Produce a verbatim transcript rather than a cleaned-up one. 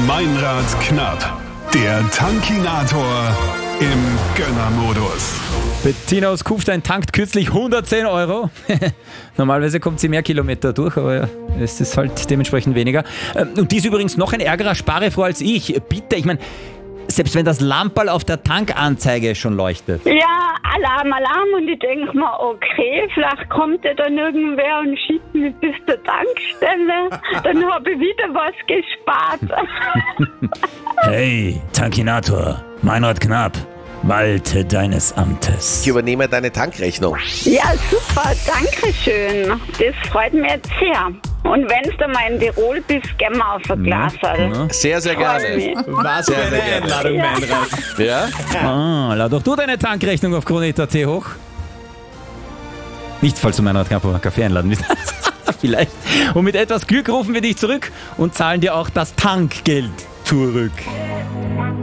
Meinrad knapp. Der Tankinator im Gönnermodus. Bettina aus Kufstein tankt kürzlich hundertzehn Euro. Normalerweise kommt sie mehr Kilometer durch, aber ja, es ist halt dementsprechend weniger. Und die ist übrigens noch ein ärgerer Sparefroh als ich. Bitte, ich meine, selbst wenn das Lamperl auf der Tankanzeige schon leuchtet. Ja, Alarm, Alarm. Und ich denke mir, okay, vielleicht kommt ja dann irgendwer und schiebt mich bis zur Tankstelle. Dann habe ich wieder was gespart. Hey, Tankinator, Meinrad Knapp, walte deines Amtes. Ich übernehme deine Tankrechnung. Ja, super, danke schön. Das freut mich jetzt sehr. Und wenn du mal in Tirol bist, gehen wir auf ein Glas. Ja. Sehr, sehr gerne. Was für eine Einladung, Meinrad. Ja? Ah, lad doch du deine Tankrechnung auf Krone punkt at hoch. Nicht, falls du Meinrad Knapp auf einen Kaffee einladen willst. Vielleicht. Und mit etwas Glück rufen wir dich zurück und zahlen dir auch das Tankgeld zurück.